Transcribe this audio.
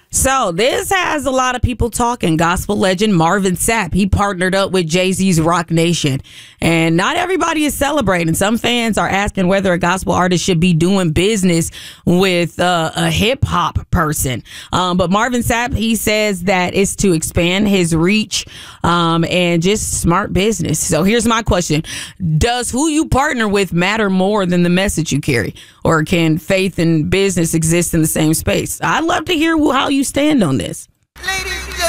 So this has a lot of people talking. Gospel legend Marvin Sapp, he partnered up with Jay-Z's Rock Nation. And not everybody is celebrating. Some fans are asking whether a gospel artist should be doing business with a hip-hop person. But Marvin Sapp, he says that it's to expand his reach and just smart business. So here's my question. Does who you partner with matter more than the message you carry? Or can faith and business exist in the same space? I'd love to hear how you stand on this. Ladies